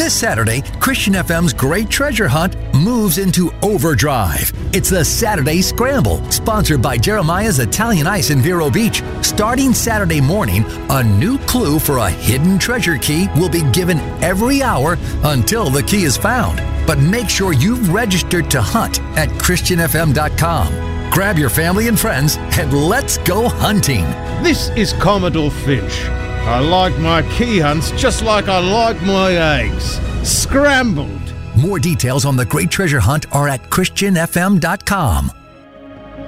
This Saturday, Christian FM's Great Treasure Hunt moves into overdrive. It's the Saturday Scramble, sponsored by Jeremiah's Italian Ice in Vero Beach. Starting Saturday morning, a new clue for a hidden treasure key will be given every hour until the key is found. But make sure you've registered to hunt at ChristianFM.com. Grab your family and friends and let's go hunting. This is Commodore Finch. I like my key hunts just like I like my eggs. Scrambled. More details on the Great Treasure Hunt are at ChristianFM.com.